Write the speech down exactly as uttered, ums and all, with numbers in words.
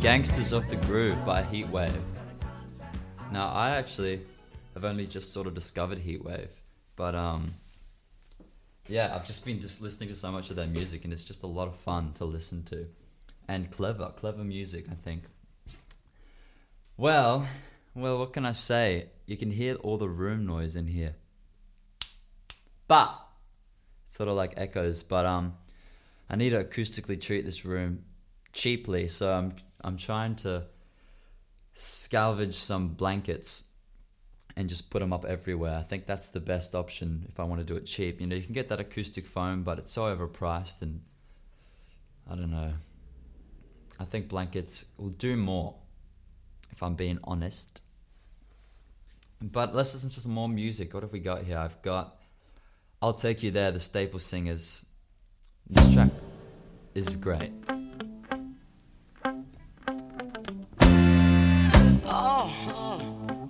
Gangsters of the Groove by Heatwave. Now, I actually have only just sort of discovered Heatwave, but um, yeah, I've just been just listening to so much of their music, and it's just a lot of fun to listen to, and clever, clever music, I think. Well, well, what can I say? You can hear all the room noise in here, but it's sort of like echoes. But um, I need to acoustically treat this room cheaply, so I'm I'm trying to salvage some blankets and just put them up everywhere. I think that's the best option if I want to do it cheap. You know, you can get that acoustic foam, but it's so overpriced, and I don't know. I think blankets will do more, if I'm being honest. But let's listen to some more music. What have we got here? I've got I'll Take You There, the Staple Singers. This track is great.